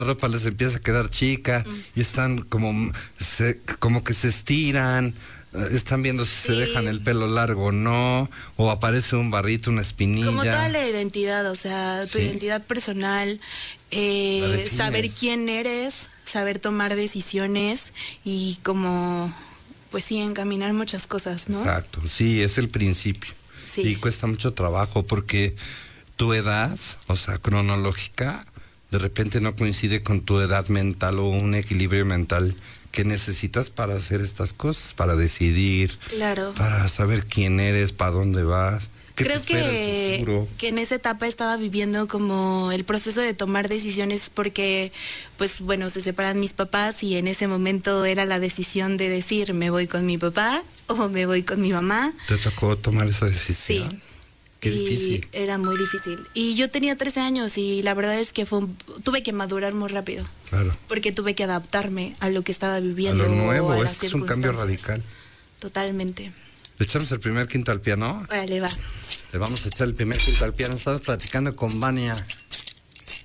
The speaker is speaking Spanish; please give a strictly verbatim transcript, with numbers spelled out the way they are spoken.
La ropa les empieza a quedar chica mm. y están como, se, como que se estiran, están viendo si sí. se dejan el pelo largo o no, o aparece un barrito, una espinilla. Como toda la identidad, o sea, tu sí. identidad personal, eh, saber quién eres, saber tomar decisiones y como, pues sí, encaminar muchas cosas, ¿no? Exacto, sí, es el principio. Sí. Y cuesta mucho trabajo porque tu edad, o sea, cronológica, de repente no coincide con tu edad mental o un equilibrio mental que necesitas para hacer estas cosas, para decidir, claro. para saber quién eres, para dónde vas. ¿Qué Creo te espera que, el futuro? que en esa etapa estaba viviendo como el proceso de tomar decisiones porque, pues bueno, se separan mis papás y en ese momento era la decisión de decir, ¿me voy con mi papá o me voy con mi mamá? ¿Te tocó tomar esa decisión? Sí. Qué y difícil. Era muy difícil. Y yo tenía trece años y la verdad es que fue un, tuve que madurar muy rápido. Claro. Porque tuve que adaptarme a lo que estaba viviendo. A lo nuevo, a es que es un cambio radical. Totalmente. ¿Le echamos el primer quinto al piano? Órale, va. Le vamos a echar el primer quinto al piano. Estamos platicando con Vania.